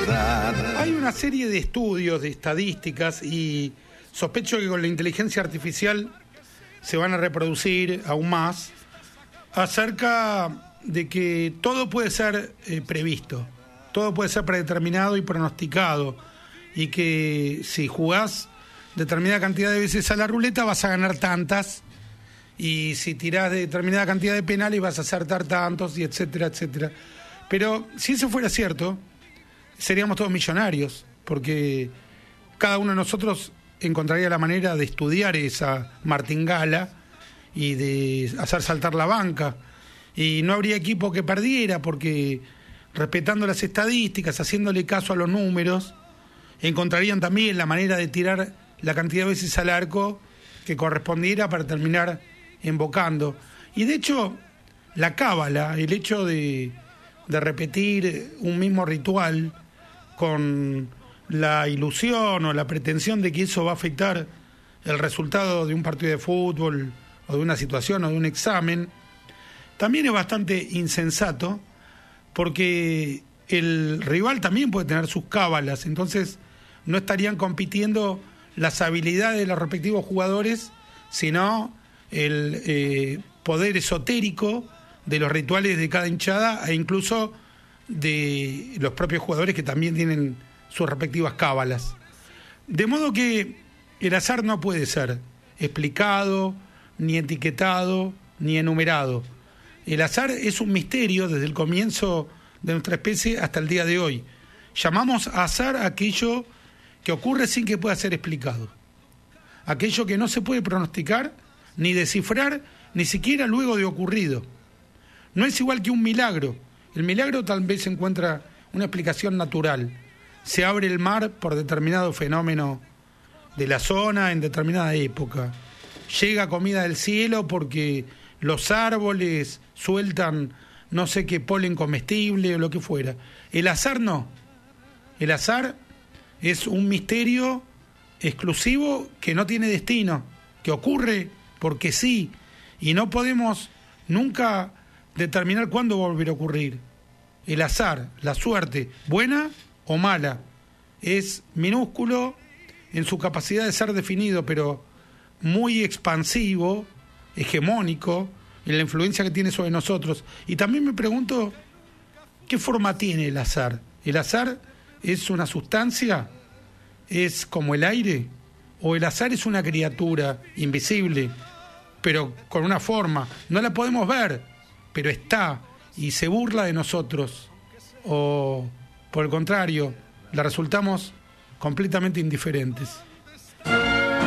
ciudad. Hay una serie de estudios, de estadísticas, y sospecho que con la inteligencia artificial se van a reproducir aún más, acerca de que todo puede ser previsto, todo puede ser predeterminado y pronosticado, y que si jugás determinada cantidad de veces a la ruleta vas a ganar tantas, y si tirás de determinada cantidad de penales vas a acertar tantos, y etcétera, etcétera. Pero si eso fuera cierto, seríamos todos millonarios, porque cada uno de nosotros encontraría la manera de estudiar esa martingala y de hacer saltar la banca, y no habría equipo que perdiera, porque respetando las estadísticas, haciéndole caso a los números, encontrarían también la manera de tirar la cantidad de veces al arco que correspondiera para terminar embocando. Y de hecho, la cábala, el hecho de repetir un mismo ritual con la ilusión o la pretensión de que eso va a afectar el resultado de un partido de fútbol o de una situación o de un examen, también es bastante insensato, porque el rival también puede tener sus cábalas, entonces no estarían compitiendo las habilidades de los respectivos jugadores, sino el poder esotérico de los rituales de cada hinchada, e incluso de los propios jugadores, que también tienen sus respectivas cábalas. De modo que el azar no puede ser explicado, ni etiquetado, ni enumerado. El azar es un misterio desde el comienzo de nuestra especie hasta el día de hoy. Llamamos azar a aquello que ocurre sin que pueda ser explicado, aquello que no se puede pronosticar ni descifrar, ni siquiera luego de ocurrido. No es igual que un milagro. El milagro tal vez encuentra una explicación natural. Se abre el mar por determinado fenómeno de la zona en determinada época. Llega comida del cielo porque los árboles sueltan no sé qué polen comestible o lo que fuera. El azar no. El azar es un misterio exclusivo que no tiene destino, que ocurre porque sí, y no podemos nunca determinar cuándo va a volver a ocurrir. El azar, la suerte, buena o mala, es minúsculo en su capacidad de ser definido, pero muy expansivo, hegemónico, en la influencia que tiene sobre nosotros. Y también me pregunto, ¿qué forma tiene el azar? ¿El azar es una sustancia? ¿Es como el aire? ¿O el azar es una criatura invisible, pero con una forma? No la podemos ver, pero está y se burla de nosotros. O, por el contrario, la resultamos completamente indiferentes.